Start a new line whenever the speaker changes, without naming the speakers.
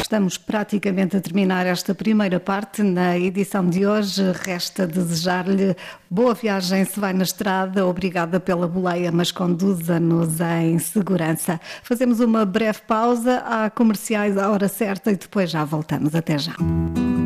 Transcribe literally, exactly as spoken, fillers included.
Estamos praticamente a terminar esta primeira parte. Na edição de hoje, resta desejar-lhe boa viagem se vai na estrada. Obrigada pela boleia, mas conduza-nos em segurança. Fazemos uma breve pausa. Há comerciais à hora certa e depois já voltamos. Até já.